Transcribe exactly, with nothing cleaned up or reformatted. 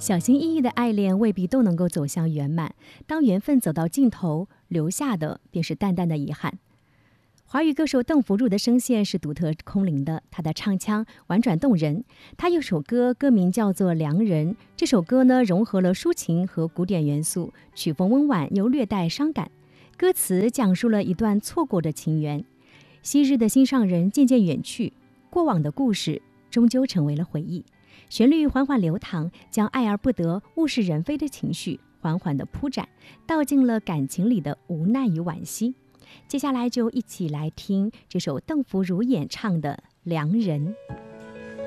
小心翼翼的爱恋未必都能够走向圆满，当缘分走到尽头，留下的便是淡淡的遗憾。华语歌手邓福如的声线是独特空灵的，他的唱腔婉转动人。他有首歌，歌名叫做《良人》。这首歌呢，融合了抒情和古典元素，曲风温婉又略带伤感。歌词讲述了一段错过的情缘，昔日的心上人渐渐远去，过往的故事终究成为了回忆。旋律缓缓流淌，将爱而不得、物是人非的情绪缓缓地铺展，道尽了感情里的无奈与惋惜。接下来就一起来听这首邓福如演唱的《良人》。